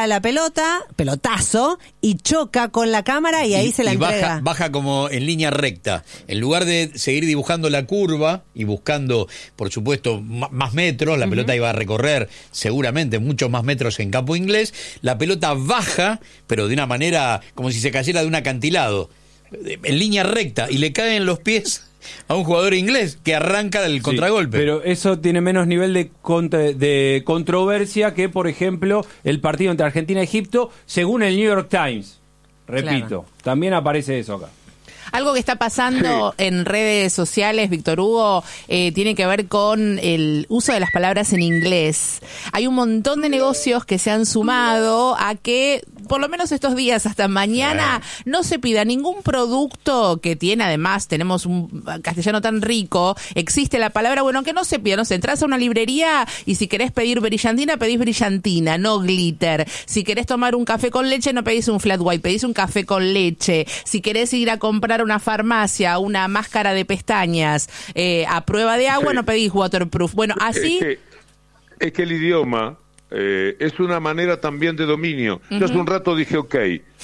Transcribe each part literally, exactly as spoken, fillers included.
patea la pelota, pelotazo, y choca con la cámara y ahí y, se la y entrega. Baja, baja como en línea recta. En lugar de seguir dibujando la curva y buscando, por supuesto, m- más metros, la uh-huh. pelota iba a recorrer seguramente muchos más metros en campo inglés, la pelota baja, pero de una manera como si se cayera de un acantilado, en línea recta, y le caen los pies a un jugador inglés que arranca del sí, contragolpe. Pero eso tiene menos nivel de, contra, de controversia que, por ejemplo, el partido entre Argentina y Egipto, según el New York Times. Repito, claro. También aparece eso acá. Algo que está pasando sí. en redes sociales, Víctor Hugo, eh, tiene que ver con el uso de las palabras en inglés. Hay un montón de negocios que se han sumado a que, por lo menos estos días, hasta mañana, no se pida ningún producto que tiene, además, tenemos un castellano tan rico, existe la palabra, bueno, que no se pida, no sé, entras a una librería y si querés pedir brillantina, pedís brillantina, no glitter. Si querés tomar un café con leche, no pedís un flat white, pedís un café con leche. Si querés ir a comprar una farmacia, una máscara de pestañas eh, a prueba de agua, sí. no pedís waterproof. Bueno, así... Es que, es que el idioma eh, es una manera también de dominio. Uh-huh. Yo hace un rato dije ok,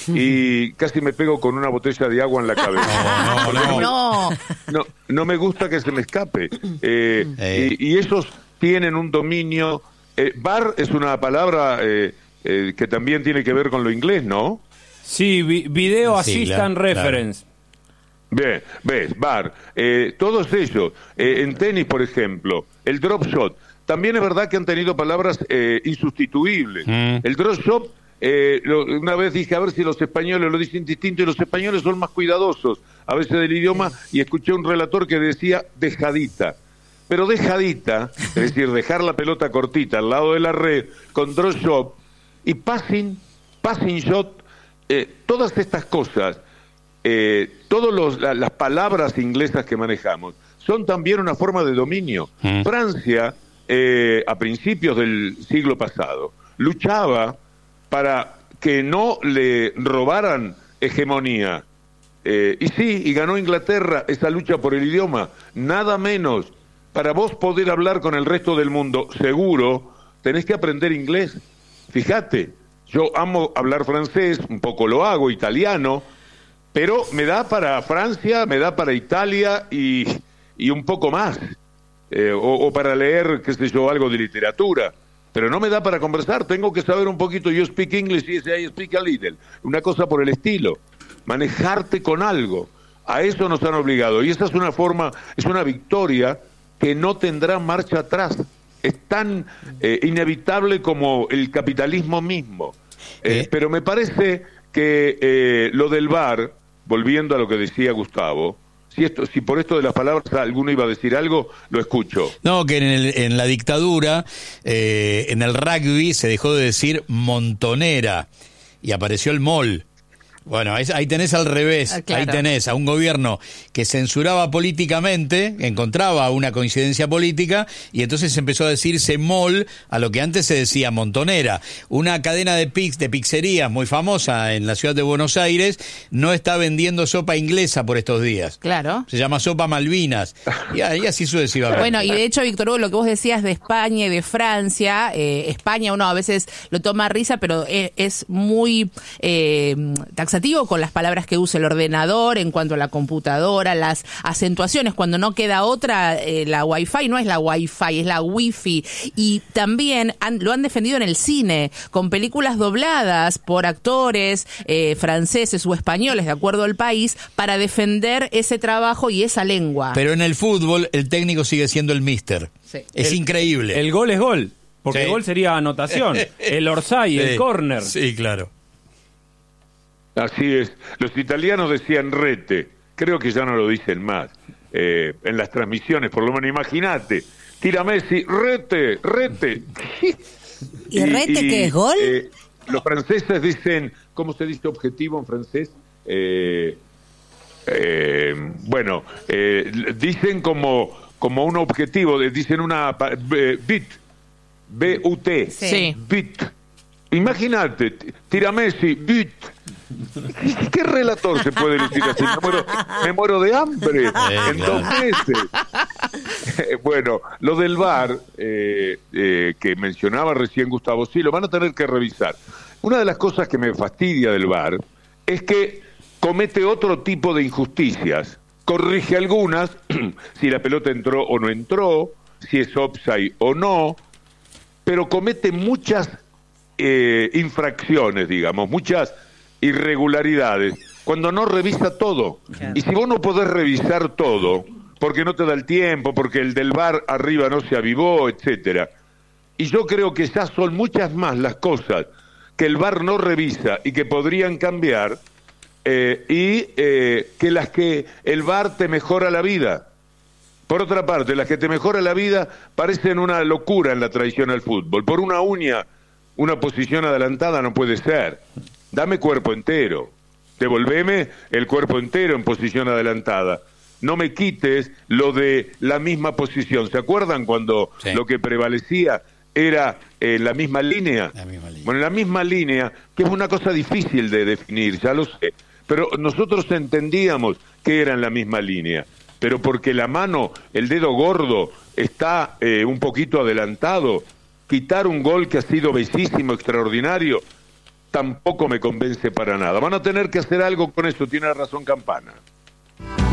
y casi me pego con una botella de agua en la cabeza. No, no, no. No, no me gusta que se me escape. Eh, eh. Y, y ellos tienen un dominio... Eh, bar es una palabra eh, eh, que también tiene que ver con lo inglés, ¿no? Sí, vi- Video sí, Assistant claro, Reference. Claro. Bien, ves, bar, eh, todos ellos, eh, en tenis, por ejemplo, el drop shot, también es verdad que han tenido palabras eh, insustituibles. Mm. El drop shot, eh, lo, una vez dije, a ver si los españoles lo dicen distinto, y los españoles son más cuidadosos a veces del idioma, y escuché un relator que decía dejadita. Pero dejadita, es decir, dejar la pelota cortita al lado de la red, con drop shot, y passing, passing shot, eh, todas estas cosas... Eh, todas la, las palabras inglesas que manejamos son también una forma de dominio. Mm. Francia, eh, a principios del siglo pasado, luchaba para que no le robaran hegemonía. Eh, y sí, y ganó Inglaterra esa lucha por el idioma. Nada menos. Para vos poder hablar con el resto del mundo seguro, tenés que aprender inglés. Fíjate, yo amo hablar francés, un poco lo hago, italiano, pero me da para Francia, me da para Italia y, y un poco más. Eh, o, o para leer, qué sé yo, algo de literatura. Pero no me da para conversar, tengo que saber un poquito, yo speak English y I speak a little. Una cosa por el estilo. Manejarte con algo. A eso nos han obligado. Y esa es una forma, es una victoria que no tendrá marcha atrás. Es tan eh, inevitable como el capitalismo mismo. Eh, ¿Eh? Pero me parece que eh, lo del V A R... volviendo a lo que decía Gustavo, si esto, si por esto de las palabras alguno iba a decir algo, lo escucho. No, que en, el, en la dictadura, eh, en el rugby se dejó de decir montonera y apareció el mol. Bueno, ahí, ahí tenés al revés, ah, claro. Ahí tenés a un gobierno que censuraba políticamente, encontraba una coincidencia política, y entonces empezó a decirse mol a lo que antes se decía montonera. Una cadena de pix, de pizzerías muy famosa en la ciudad de Buenos Aires no está vendiendo sopa inglesa por estos días. Claro. Se llama sopa Malvinas, y, y así sucesivamente. Bueno, y de hecho, Víctor Hugo, lo que vos decías de España y de Francia, eh, España uno a veces lo toma a risa, pero es, es muy eh, taxativo con las palabras que usa el ordenador en cuanto a la computadora, las acentuaciones, cuando no queda otra, eh, la Wi-Fi no es la Wi-Fi, es la Wi-Fi. Y también han, lo han defendido en el cine, con películas dobladas por actores eh, franceses o españoles, de acuerdo al país, para defender ese trabajo y esa lengua. Pero en el fútbol, el técnico sigue siendo el mister. Sí. Es el, increíble. El gol es gol, porque sí. El gol sería anotación. El orsay, sí. El córner. Sí, claro. Así es. Los italianos decían rete. Creo que ya no lo dicen más. Eh, en las transmisiones, por lo menos, imagínate. Tira Messi, rete, rete. ¿Y, ¿Y rete y, qué es gol? Eh, los franceses dicen, ¿cómo se dice objetivo en francés? Eh, eh, bueno, eh, dicen como, como un objetivo, dicen una eh, bit, B U T, sí. Bit. Imagínate, tira Messi, bit. ¿Qué, ¿Qué relator se puede decir así? Me muero, me muero de hambre eh, en claro. dos meses. Bueno, lo del V A R, eh, eh, que mencionaba recién Gustavo, sí, lo van a tener que revisar. Una de las cosas que me fastidia del V A R es que comete otro tipo de injusticias. Corrige algunas, si la pelota entró o no entró, si es offside o no, pero comete muchas eh, infracciones, digamos, muchas irregularidades, cuando no revisa todo. Claro. Y si vos no podés revisar todo, porque no te da el tiempo, porque el del V A R arriba no se avivó, etcétera. Y yo creo que ya son muchas más las cosas que el V A R no revisa y que podrían cambiar, eh, y eh, que las que el V A R te mejora la vida. Por otra parte, las que te mejora la vida parecen una locura en la traición al fútbol. Por una uña, una posición adelantada no puede ser. Dame cuerpo entero. Devolveme el cuerpo entero en posición adelantada. No me quites lo de la misma posición. ¿Se acuerdan cuando sí. lo que prevalecía era eh, la misma línea? La misma línea. Bueno, la misma línea, que es una cosa difícil de definir, ya lo sé. Pero nosotros entendíamos que era en la misma línea. Pero porque la mano, el dedo gordo, está eh, un poquito adelantado, quitar un gol que ha sido bellísimo, extraordinario, tampoco me convence para nada. Van a tener que hacer algo con eso, tiene razón Campana.